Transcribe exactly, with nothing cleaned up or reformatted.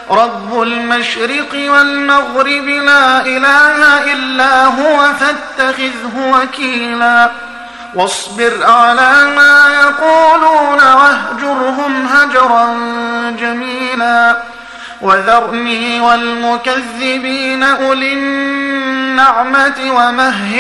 رب المشرق والمغرب لا إله إلا هو فاتخذه وكيلا واصبر على ما يقولون واهجرهم هجرا جميلا وذرني والمكذبين أولي النعمة ومهل